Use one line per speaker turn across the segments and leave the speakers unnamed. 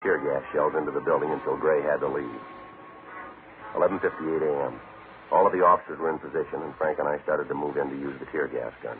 tear gas shells into the building until Gray had to leave. 11:58 a.m. All of the officers were in position, and Frank and I started to move in to use the tear gas gun.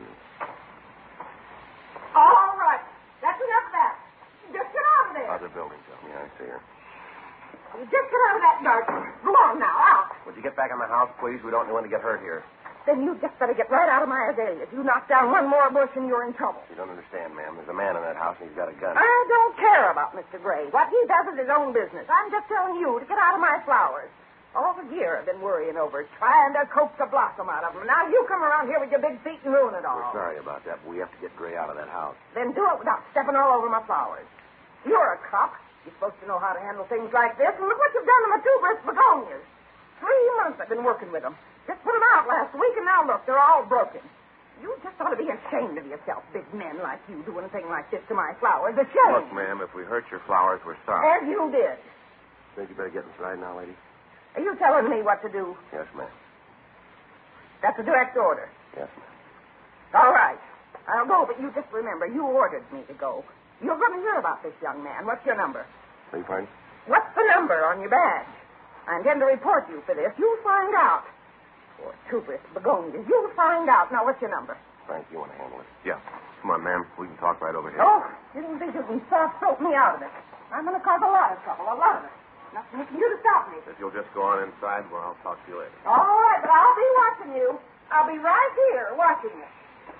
All right. That's enough of that. Just get out of there.
Other building, Joe. Yeah, I see her.
You just get out of that dark. Go on now, out.
Would you get back in the house, please? We don't want to get hurt here.
Then you just better get right out of my azaleas. You knock down one more bush and you're in trouble.
You don't understand, ma'am. There's a man in that house and he's got a gun.
I don't care about Mr. Gray. What he does is his own business. I'm just telling you to get out of my flowers. All the year I've been worrying over it, trying to coax a blossom out of them. Now you come around here with your big feet and ruin it all.
We're sorry about that, but we have to get Gray out of that house.
Then do it without stepping all over my flowers. You're a cop. You're supposed to know how to handle things like this. And look what you've done to my tuberous begonias. 3 months I've been working with them. Just put them out last week, and now look, they're all broken. You just ought to be ashamed of yourself, big men like you doing a thing like this to my flowers. Ashamed.
Look, ma'am, if we hurt your flowers, we're sorry.
As you did.
Think you better get inside now, lady?
Are you telling me what to do?
Yes, ma'am.
That's a direct order.
Yes, ma'am.
All right. I'll go, but you just remember, you ordered me to go. You're going to hear about this young man. What's your number?
Beg your pardon?
What's the number on your badge? I intend to report you for this. You'll find out. Poor tuberous begonias. You'll find out. Now, what's your number?
Frank, you want to handle it? Yeah. Come on, ma'am. We can talk right over here.
Oh, you don't think you can soft-soap me out of it. I'm going to cause a lot of trouble, a lot of it. Nothing you can do to stop me.
If you'll just go on inside, well, I'll talk to you later.
All right, but I'll be watching you. I'll be right here watching you.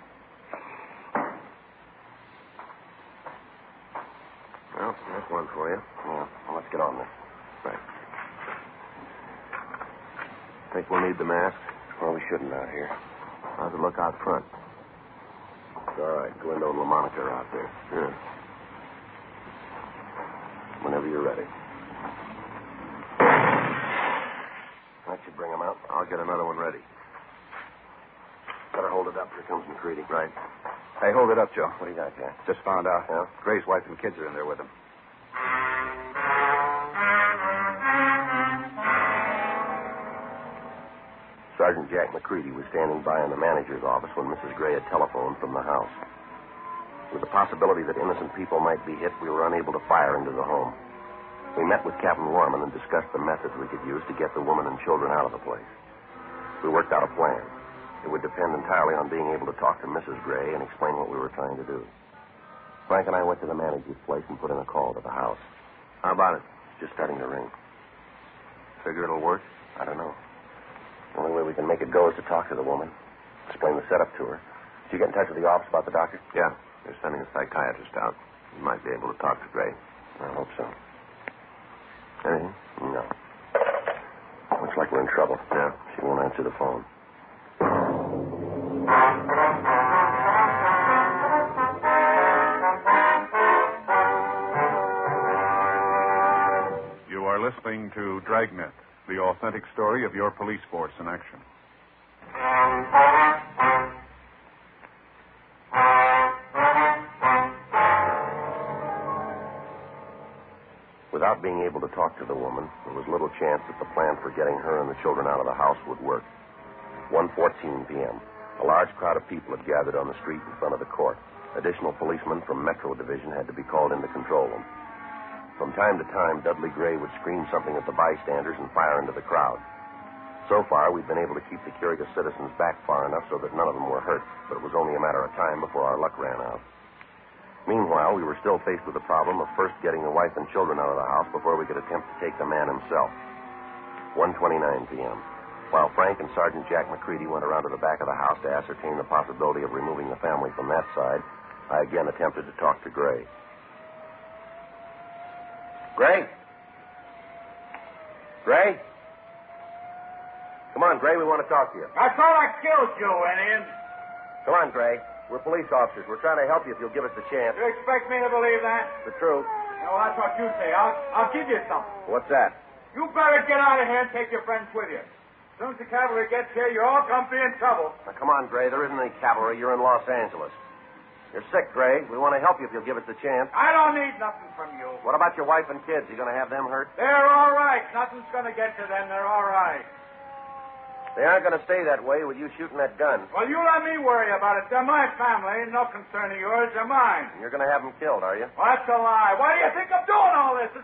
Well, that's one for you. Yeah. Well, let's get on this. Right. Think we'll need the mask? Well, we shouldn't out here. How's it look out front? It's all right. Galindo and LaMonica are out there. Yeah. Whenever you're ready. That should bring them out. I'll get another one ready. Better hold it up. Here comes McCready. Right.
Hey, hold it up, Joe.
What do you got, Jack?
Just found out.
Yeah?
Gray's wife and kids are in there with him.
Sergeant Jack McCready was standing by in the manager's office when Mrs. Gray had telephoned from the house. With the possibility that innocent people might be hit, we were unable to fire into the home. We met with Captain Warman and discussed the methods we could use to get the woman and children out of the place. We worked out a plan. It would depend entirely on being able to talk to Mrs. Gray and explain what we were trying to do. Frank and I went to the manager's place and put in a call to the house. How about it? It's just starting to ring. Figure it'll work? I don't know. The only way we can make it go is to talk to the woman, explain the setup to her. Did you get in touch with the office about the doctor? Yeah. They're sending a psychiatrist out. He might be able to talk to Gray. I hope so. Anything? No. Looks like we're in trouble. Yeah. She won't answer the phone.
You are listening to Dragnet, the authentic story of your police force in action.
Without being able to talk to the woman, there was little chance that the plan for getting her and the children out of the house would work. 1:14 p.m. A large crowd of people had gathered on the street in front of the court. Additional policemen from Metro Division had to be called in to control them. From time to time, Dudley Gray would scream something at the bystanders and fire into the crowd. So far, we'd been able to keep the curious citizens back far enough so that none of them were hurt, but it was only a matter of time before our luck ran out. Meanwhile, we were still faced with the problem of first getting the wife and children out of the house before we could attempt to take the man himself. 1:29 p.m. While Frank and Sergeant Jack McCready went around to the back of the house to ascertain the possibility of removing the family from that side, I again attempted to talk to Gray. Gray? Gray? Come on, Gray, we want to talk to you.
I thought I killed you, Indian.
Come on, Gray. We're police officers. We're trying to help you if you'll give us the chance.
You expect me to believe that?
The truth.
No, that's what you say. I'll give you something.
What's that?
You better get out of here and take your friends with you. As soon as the cavalry gets here, you're all going to be in trouble.
Now, come on, Gray. There isn't any cavalry. You're in Los Angeles. You're sick, Gray. We want to help you if you'll give us the chance.
I don't need nothing from you.
What about your wife and kids? You going to have them hurt?
They're all right. Nothing's going to get to them. They're all right.
They aren't going to stay that way with you shooting that gun.
Well, you let me worry about it. They're my family. No concern of yours. They're mine.
And you're going to have them killed, are you?
Well, that's a lie. Why do you think I'm doing all this?